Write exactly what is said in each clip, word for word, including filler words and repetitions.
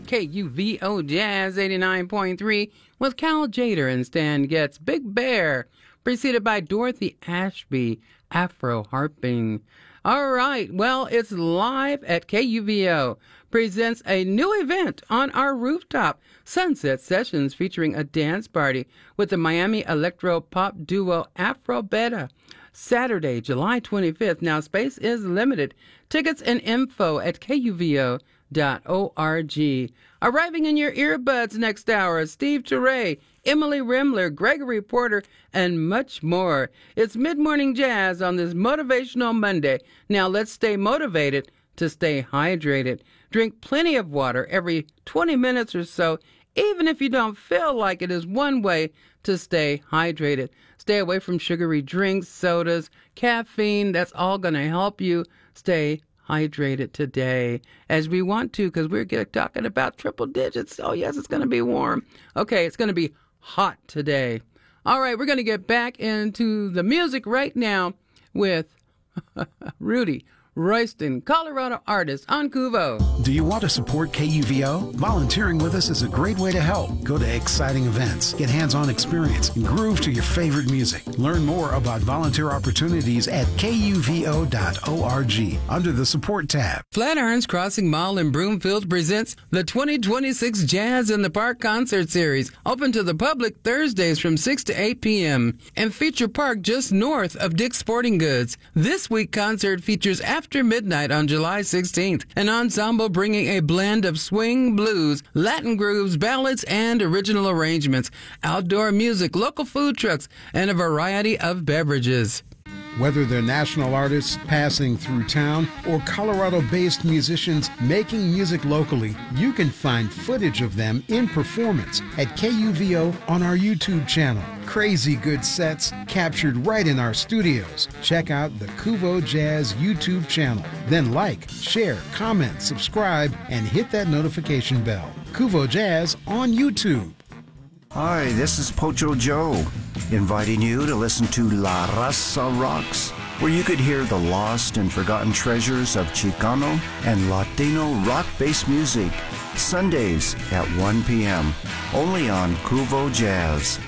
K U V O Jazz eighty-nine point three with Cal Jader and Stan Getz. Big Bear, preceded by Dorothy Ashby, Afro Harping. All right, well, it's live at K U V O. Presents a new event on our rooftop, Sunset Sessions, featuring a dance party with the Miami electro-pop duo Afro Beta. Saturday, July twenty-fifth. Now, space is limited. Tickets and info at K U V O dot org. Arriving in your earbuds next hour, Steve Teray, Emily Rimler, Gregory Porter, and much more. It's Mid-Morning Jazz on this Motivational Monday. Now, let's stay motivated to stay hydrated. Drink plenty of water every twenty minutes or so, even if you don't feel like it, is one way to stay hydrated. Stay away from sugary drinks, sodas, caffeine. That's all going to help you stay hydrated today, as we want to, because we're get, talking about triple digits. Oh, yes, it's going to be warm. Okay, it's going to be hot today. All right, we're going to get back into the music right now with Rudy Royston, Colorado artist on Kuvo. Do you want to support K U V O? Volunteering with us is a great way to help. Go to exciting events, get hands-on experience, and groove to your favorite music. Learn more about volunteer opportunities at K U V O dot org under the Support tab. Flatirons Crossing Mall in Broomfield presents the twenty twenty-six Jazz in the Park concert series, open to the public Thursdays from six to eight p.m. and feature park just north of Dick's Sporting Goods. This week concert features After After Midnight on July sixteenth, an ensemble bringing a blend of swing, blues, Latin grooves, ballads, and original arrangements, outdoor music, local food trucks, and a variety of beverages. Whether they're national artists passing through town or Colorado-based musicians making music locally, you can find footage of them in performance at K U V O on our YouTube channel. Crazy good sets captured right in our studios. Check out the Kuvo Jazz YouTube channel. Then like, share, comment, subscribe, and hit that notification bell. Kuvo Jazz on YouTube. Hi, this is Pocho Joe, inviting you to listen to La Raza Rocks, where you could hear the lost and forgotten treasures of Chicano and Latino rock-based music, Sundays at one p.m., only on Kuvo Jazz.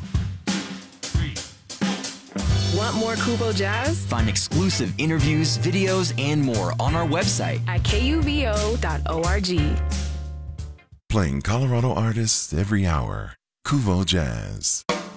Want more Kuvo Jazz? Find exclusive interviews, videos, and more on our website at K U V O dot org. Playing Colorado artists every hour. Kuvo Jazz.